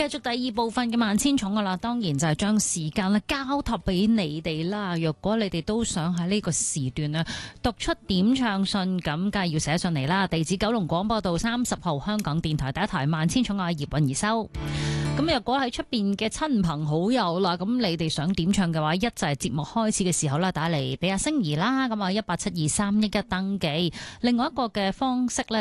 繼續第二部分嘅萬千寵噶啦，當然就係將時間咧交託俾你哋啦。若果你哋都想喺呢個時段咧讀出點唱信，咁梗係要寫上嚟啦。地址九龍廣播道30號，香港電台第一台萬千寵愛葉韻儀收。咁若果喺出邊嘅親朋好友啦，咁你哋想點唱嘅話，一就係節目開始嘅時候啦，打嚟俾阿星兒啦，咁啊1872311登記。另外一個嘅方式咧。